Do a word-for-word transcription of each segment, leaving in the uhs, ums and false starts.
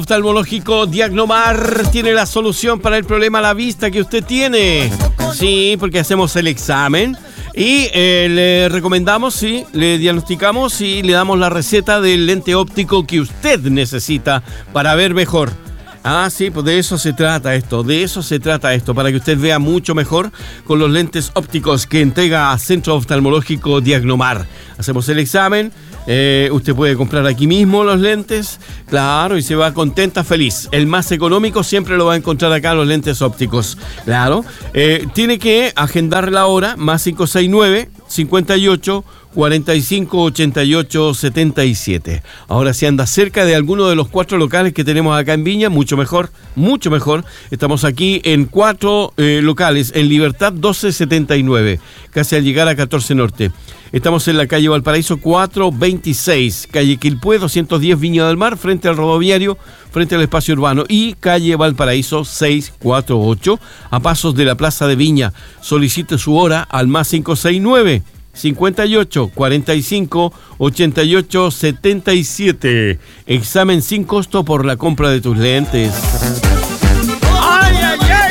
Oftalmológico Diagnomar tiene la solución para el problema a la vista que usted tiene. Sí, porque hacemos el examen y eh, le recomendamos, sí, le diagnosticamos y le damos la receta del lente óptico que usted necesita para ver mejor. Ah, sí, pues de eso se trata esto, de eso se trata esto, para que usted vea mucho mejor con los lentes ópticos que entrega Centro Oftalmológico Diagnomar. Hacemos el examen, eh, usted puede comprar aquí mismo los lentes, claro, y se va contenta, feliz. El más económico siempre lo va a encontrar acá, los lentes ópticos, claro. Eh, tiene que agendar la hora, más cinco seis nueve, cincuenta y ocho, cuarenta y cinco, ochenta y ocho, setenta y siete. Ahora, si anda cerca de alguno de los cuatro locales que tenemos acá en Viña, mucho mejor, mucho mejor. Estamos aquí en cuatro eh, locales, en Libertad doce setenta y nueve, casi al llegar a catorce Norte. Estamos en la calle Valparaíso cuatrocientos veintiséis, calle Quilpué doscientos diez, Viña del Mar, frente al rodoviario, frente al espacio urbano, y calle Valparaíso seiscientos cuarenta y ocho, a pasos de la Plaza de Viña. Solicite su hora al más cinco seis nueve, cincuenta y ocho, cuarenta y cinco, ochenta y ocho, setenta y siete. Examen sin costo por la compra de tus lentes. ¡Ay, ay, ay!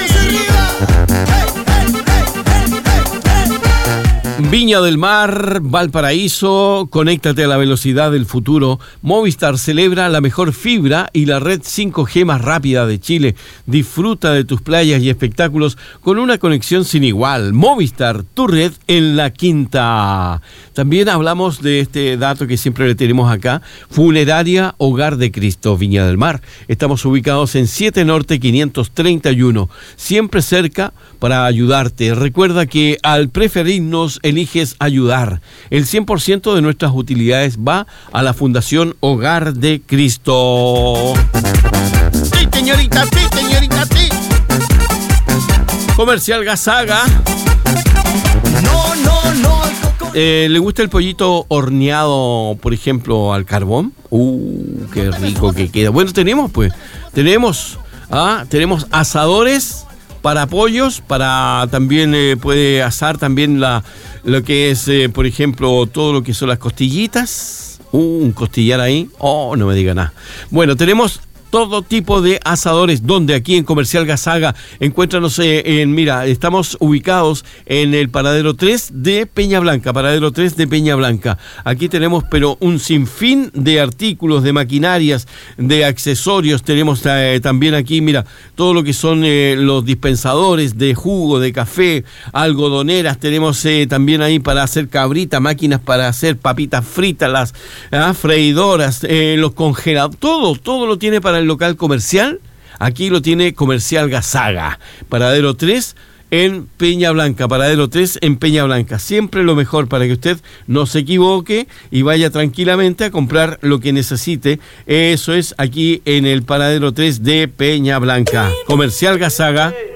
Viña del Mar, Valparaíso, conéctate a la velocidad del futuro. Movistar celebra la mejor fibra y la red cinco G más rápida de Chile. Disfruta de tus playas y espectáculos con una conexión sin igual. Movistar, tu red en la quinta. También hablamos de este dato que siempre le tenemos acá. Funeraria Hogar de Cristo, Viña del Mar. Estamos ubicados en siete Norte quinientos treinta y uno. Siempre cerca para ayudarte. Recuerda que al preferirnos eliges ayudar. El cien por ciento de nuestras utilidades va a la Fundación Hogar de Cristo. Sí, señorita, sí, señorita, sí. Comercial Gazaga. No, no, no. Eh, ¿Le gusta el pollito horneado, por ejemplo, al carbón? Uh, qué rico que queda. Bueno, tenemos pues, tenemos, ah, tenemos asadores para pollos, para también eh, puede asar también la lo que es, eh, por ejemplo, todo lo que son las costillitas. Uh, un costillar ahí. Oh, no me diga nada. Bueno, tenemos todo tipo de asadores, donde aquí en Comercial Gazaga, encuéntranos eh, en, mira, estamos ubicados en el paradero tres de Peña Blanca, paradero tres de Peña Blanca. Aquí tenemos, pero un sinfín de artículos, de maquinarias, de accesorios. Tenemos eh, también aquí, mira, todo lo que son eh, los dispensadores de jugo, de café, algodoneras. Tenemos eh, también ahí para hacer cabrita, máquinas para hacer papitas fritas, las ah, freidoras, eh, los congeladores, todo, todo lo tiene para el local comercial. Aquí lo tiene Comercial Gazaga, paradero tres en Peña Blanca, paradero tres en Peña Blanca. Siempre lo mejor para que usted no se equivoque y vaya tranquilamente a comprar lo que necesite. Eso es aquí en el paradero tres de Peña Blanca. Comercial Gazaga.